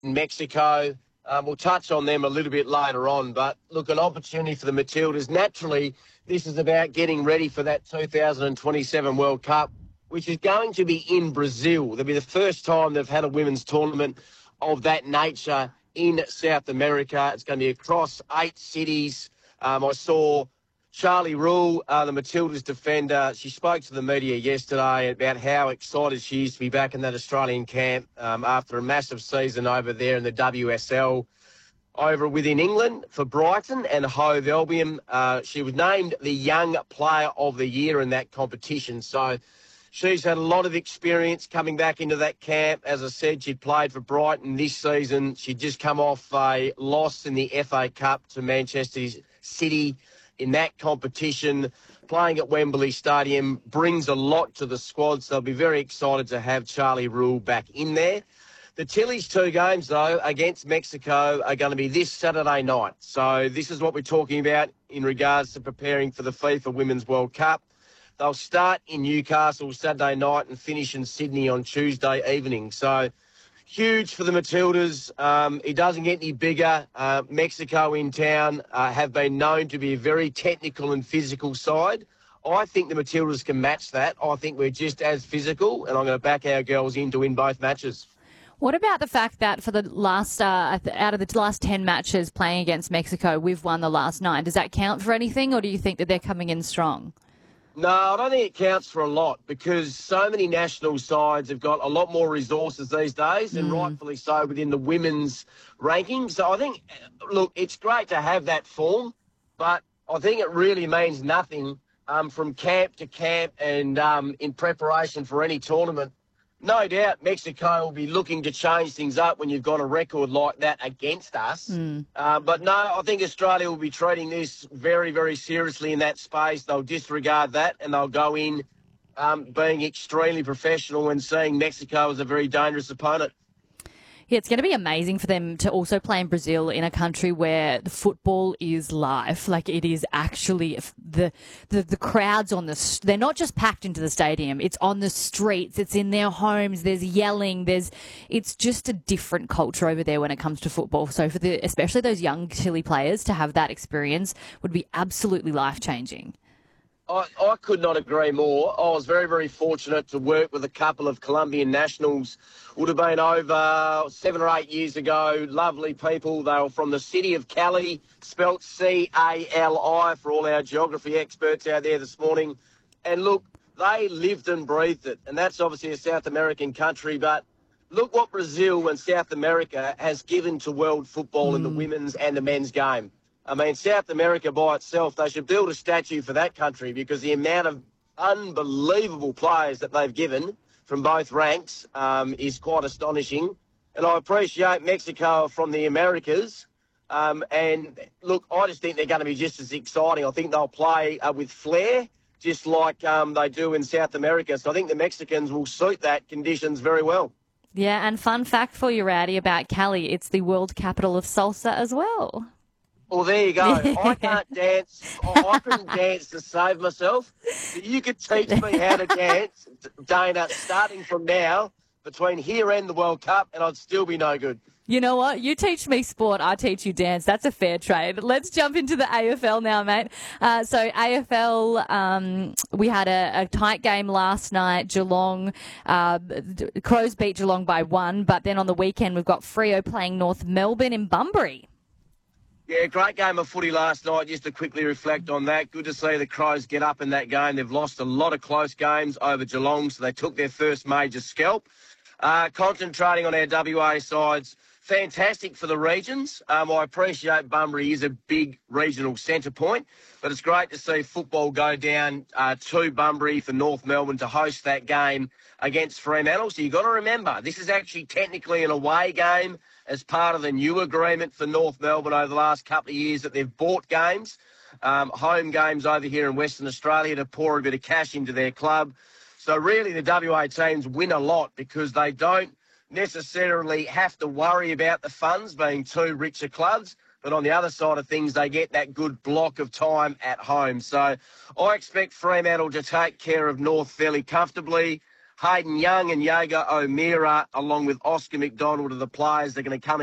in Mexico. We'll touch on them a little bit later on. But, look, an opportunity for the Matildas. Naturally, this is about getting ready for that 2027 World Cup, which is going to be in Brazil. That'll be the first time they've had a women's tournament of that nature in South America. It's going to be across 8 cities. I saw Charlie Rule, the Matildas defender. She spoke to the media yesterday about how excited she is to be back in that Australian camp after a massive season over there in the WSL over within England for Brighton and Hove Albion. She was named the Young Player of the Year in that competition. So she's had a lot of experience coming back into that camp. As I said, she'd played for Brighton this season. She'd just come off a loss in the FA Cup to Manchester City in that competition. Playing at Wembley Stadium brings a lot to the squad, so they'll be very excited to have Charlie Rule back in there. The Tillies 2 games, though, against Mexico are going to be this Saturday night. So this is what we're talking about in regards to preparing for the FIFA Women's World Cup. They'll start in Newcastle Saturday night and finish in Sydney on Tuesday evening. So huge for the Matildas. It doesn't get any bigger. Mexico in town have been known to be a very technical and physical side. I think the Matildas can match that. I think we're just as physical, and I'm going to back our girls in to win both matches. What about the fact that for the last, out of the last 10 matches playing against Mexico, we've won the last 9? Does that count for anything, or do you think that they're coming in strong? No, I don't think it counts for a lot because so many national sides have got a lot more resources these days, and rightfully so within the women's rankings. So I think, look, it's great to have that form, but I think it really means nothing from camp to camp and in preparation for any tournament. No doubt Mexico will be looking to change things up when you've got a record like that against us. But no, I think Australia will be treating this very, very seriously in that space. They'll disregard that and they'll go in being extremely professional and seeing Mexico as a very dangerous opponent. Yeah, it's going to be amazing for them to also play in Brazil, in a country where the football is live. Like, it is actually the crowds on they're not just packed into the stadium. It's on the streets. It's in their homes. There's yelling. It's just a different culture over there when it comes to football. So for especially those young Chile players to have that experience would be absolutely life-changing. I could not agree more. I was very, very fortunate to work with a couple of Colombian nationals. Would have been over 7 or 8 years ago. Lovely people. They were from the city of Cali, spelt C-A-L-I for all our geography experts out there this morning. And look, they lived and breathed it. And that's obviously a South American country. But look what Brazil and South America has given to world football in the women's and the men's game. I mean, South America by itself, they should build a statue for that country because the amount of unbelievable players that they've given from both ranks is quite astonishing. And I appreciate Mexico from the Americas. And, look, I just think they're going to be just as exciting. I think they'll play with flair, just like they do in South America. So I think the Mexicans will suit that conditions very well. Yeah, and fun fact for you, Rowdy, about Cali, it's the world capital of salsa as well. Well, there you go. I can't dance. I couldn't dance to save myself. But you could teach me how to dance, Dana, starting from now, between here and the World Cup, and I'd still be no good. You know what? You teach me sport, I teach you dance. That's a fair trade. Let's jump into the AFL now, mate. So AFL, we had a tight game last night. Geelong, Crows beat Geelong by 1, but then on the weekend we've got Freo playing North Melbourne in Bunbury. Yeah, great game of footy last night. Just to quickly reflect on that, good to see the Crows get up in that game. They've lost a lot of close games over Geelong, so they took their first major scalp. Concentrating on our WA sides, fantastic for the regions. I appreciate Bunbury is a big regional centre point, but it's great to see football go down to Bunbury for North Melbourne to host that game against Fremantle. So you've got to remember, this is actually technically an away game as part of the new agreement for North Melbourne over the last couple of years that they've bought games, home games over here in Western Australia to pour a bit of cash into their club. So really the WA teams win a lot because they don't necessarily have to worry about the funds being too rich of clubs. But on the other side of things, they get that good block of time at home. So I expect Fremantle to take care of North fairly comfortably. Hayden Young and Jaeger O'Meara, along with Oscar McDonald, are the players that are going to come